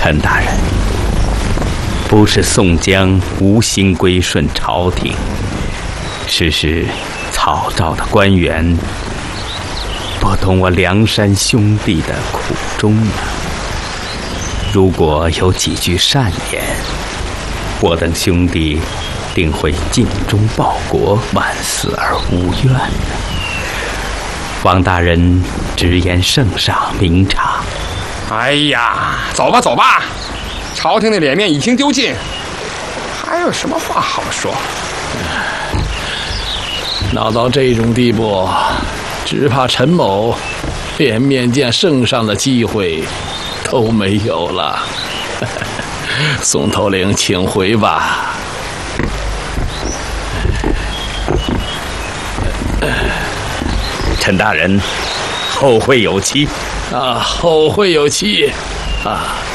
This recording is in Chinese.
陈大人，不是宋江无心归顺朝廷，是曹赵的官员不懂我梁山兄弟的苦衷啊。如果有几句善言，我等兄弟定会尽忠报国，万死而无怨的。王大人直言圣上明察。 哎呀，走吧走吧，朝廷的脸面已经丢尽，还有什么话好说？ 闹到这种地步，只怕陈某连面见圣上的机会都没有了。宋头领，请回吧。 陈大人，后会有期。 后会有期。啊。